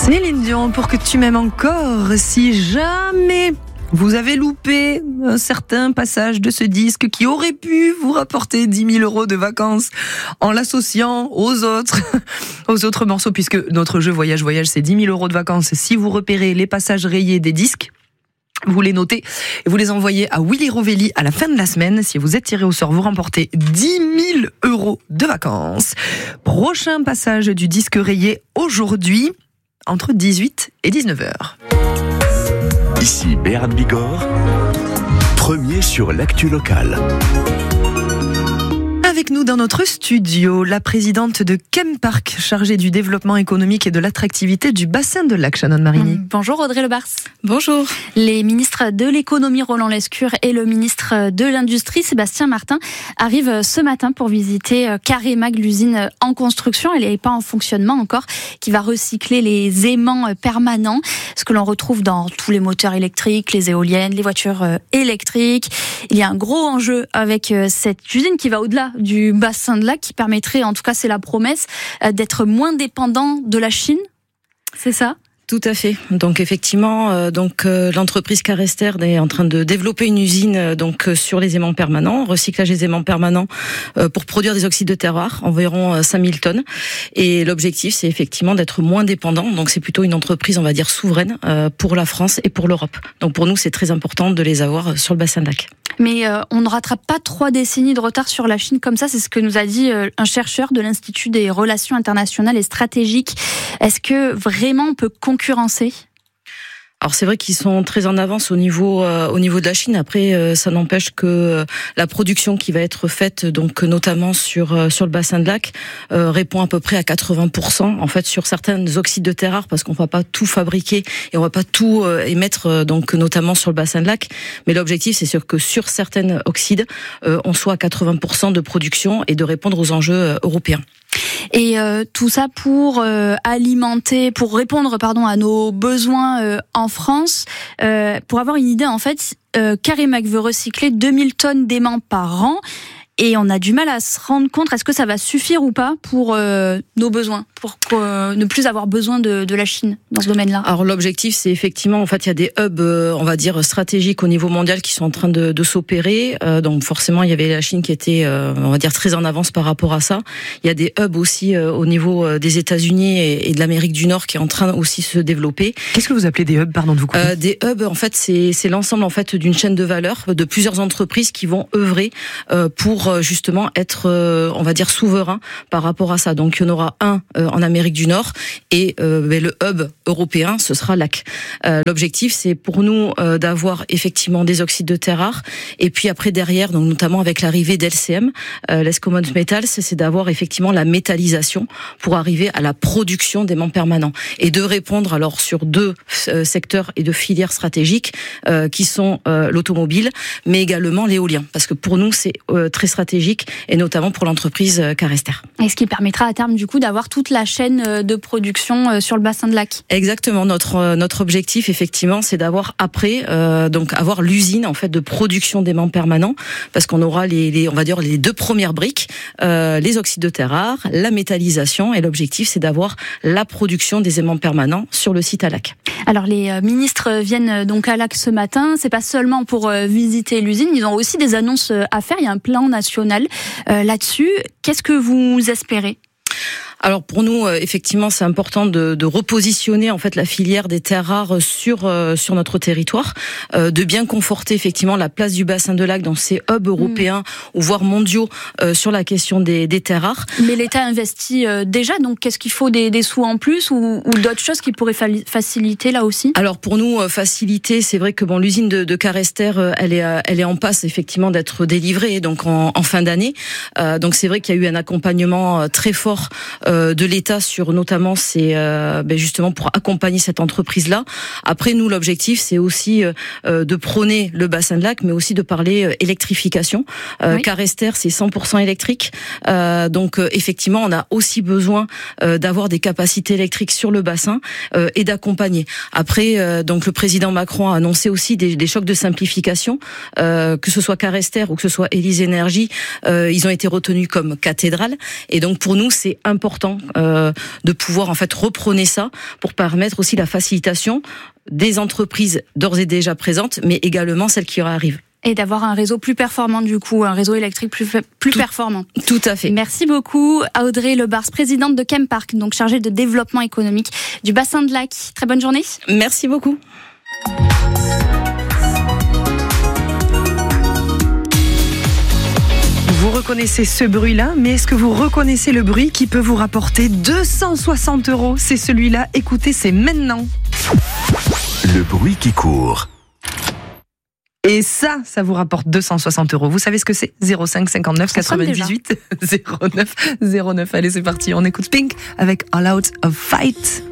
Céline Dion, pour que tu m'aimes encore, si jamais vous avez loupé un certain passage de ce disque qui aurait pu vous rapporter 10 000 € de vacances en l'associant aux autres morceaux, puisque notre jeu Voyage, c'est 10 000 € de vacances. Si vous repérez les passages rayés des disques, vous les notez et vous les envoyez à Willy Rovelli à la fin de la semaine. Si vous êtes tiré au sort, vous remportez 10 000 € de vacances. Prochain passage du disque rayé aujourd'hui, entre 18 et 19h. Ici Béat Bigorre, premier sur l'actu locale. Avec nous dans notre studio, la présidente de Chempark, chargée du développement économique et de l'attractivité du bassin de Lac, Shannon Marini. Bonjour Audrey Lebars. Bonjour. Les ministres de l'économie Roland Lescure et le ministre de l'industrie Sébastien Martin arrivent ce matin pour visiter Caremag, l'usine en construction, elle n'est pas en fonctionnement encore, qui va recycler les aimants permanents, ce que l'on retrouve dans tous les moteurs électriques, les éoliennes, les voitures électriques. Il y a un gros enjeu avec cette usine qui va au-delà du bassin de Lac, qui permettrait, en tout cas c'est la promesse, d'être moins dépendant de la Chine. C'est ça ? Tout à fait. Donc effectivement, l'entreprise Carester est en train de développer une usine sur les aimants permanents, recyclage des aimants permanents pour produire des oxydes de terre rares, environ 5000 tonnes. Et l'objectif, c'est effectivement d'être moins dépendant. Donc c'est plutôt une entreprise, on va dire, souveraine pour la France et pour l'Europe. Donc pour nous, c'est très important de les avoir sur le bassin de Lac. Mais on ne rattrape pas 3 décennies de retard sur la Chine comme ça, c'est ce que nous a dit un chercheur de l'Institut des relations internationales et stratégiques. Est-ce que vraiment on peut concurrencer ? Alors c'est vrai qu'ils sont très en avance au niveau de la Chine. Après, ça n'empêche que la production qui va être faite, donc notamment sur le bassin de Lac, répond à peu près à 80% en fait sur certains oxydes de terre rares, parce qu'on va pas tout fabriquer et on va pas tout émettre notamment sur le bassin de Lac. Mais l'objectif, c'est sûr que sur certains oxydes, on soit à 80% de production et de répondre aux enjeux européens. Et tout ça pour répondre à nos besoins en France. Pour avoir une idée, en fait, Caremag veut recycler 2000 tonnes d'aimants par an. Et on a du mal à se rendre compte, est-ce que ça va suffire ou pas pour nos besoins, pour ne plus avoir besoin de la Chine dans ce domaine-là ? Alors l'objectif, c'est effectivement, en fait, il y a des hubs, on va dire, stratégiques au niveau mondial qui sont en train de s'opérer. Donc forcément, il y avait la Chine qui était, on va dire, très en avance par rapport à ça. Il y a des hubs aussi au niveau des États-Unis et de l'Amérique du Nord qui est en train aussi de se développer. Qu'est-ce que vous appelez des hubs, pardon de vous couper ? Des hubs, en fait, c'est l'ensemble en fait d'une chaîne de valeur de plusieurs entreprises qui vont œuvrer pour justement être, on va dire, souverain par rapport à ça. Donc il y en aura un en Amérique du Nord et le hub européen, ce sera Lac. L'objectif, c'est pour nous d'avoir effectivement des oxydes de terre rares, et puis après derrière, donc notamment avec l'arrivée d'LCM, Less Common Metals, c'est d'avoir effectivement la métallisation pour arriver à la production d'aimants permanents et de répondre alors sur 2 secteurs et 2 filières stratégiques qui sont l'automobile, mais également l'éolien, parce que pour nous c'est très stratégique, et notamment pour l'entreprise Carester. Et ce qui permettra à terme du coup d'avoir toute la chaîne de production sur le bassin de Lac. Exactement. Notre objectif effectivement, c'est d'avoir après avoir l'usine en fait de production d'aimants permanents, parce qu'on aura on va dire les 2 premières briques, les oxydes de terre rares, la métallisation, et l'objectif c'est d'avoir la production des aimants permanents sur le site à Lac. Alors les ministres viennent donc à Lac ce matin, c'est pas seulement pour visiter l'usine, ils ont aussi des annonces à faire, il y a un plan national là-dessus. Qu'est-ce que vous espérez ? Alors pour nous, effectivement, c'est important de repositionner en fait la filière des terres rares sur notre territoire, de bien conforter effectivement la place du bassin de Lac dans ces hubs européens ou voire mondiaux sur la question des terres rares. Mais l'État investit déjà, donc qu'est-ce qu'il faut des sous en plus ou d'autres choses qui pourraient faciliter là aussi ? Alors pour nous, faciliter, c'est vrai que l'usine de Carester, elle est en passe effectivement d'être délivrée donc en fin d'année. Donc c'est vrai qu'il y a eu un accompagnement très fort de l'État sur notamment justement pour accompagner cette entreprise-là. Après, nous, l'objectif, c'est aussi de prôner le bassin de Lac, mais aussi de parler électrification. Oui. Carester, c'est 100% électrique. Donc, effectivement, on a aussi besoin d'avoir des capacités électriques sur le bassin et d'accompagner. Après, donc le président Macron a annoncé aussi des chocs de simplification, que ce soit Carester ou que ce soit Élysée Énergie, ils ont été retenus comme cathédrale. Et donc, pour nous, c'est important important de pouvoir en fait reprôner ça pour permettre aussi la facilitation des entreprises d'ores et déjà présentes, mais également celles qui arrivent. Et d'avoir un réseau plus performant du coup, un réseau électrique plus performant. Tout à fait. Merci beaucoup à Audrey Lebars, présidente de Chempark, donc chargée de développement économique du bassin de Lac. Très bonne journée. Merci beaucoup. Vous reconnaissez ce bruit-là, mais est-ce que vous reconnaissez le bruit qui peut vous rapporter 260 €? C'est celui-là, écoutez, c'est maintenant. Le bruit qui court. Et ça vous rapporte 260 €. Vous savez ce que c'est? 05 59 98 09 09. Allez, c'est parti. On écoute Pink avec All Out of Fight.